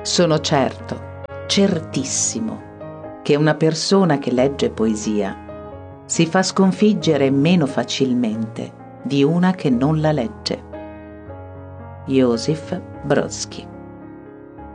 Sono certo, certissimo, che una persona che legge poesia si fa sconfiggere meno facilmente di una che non la legge. Iosif Brodsky.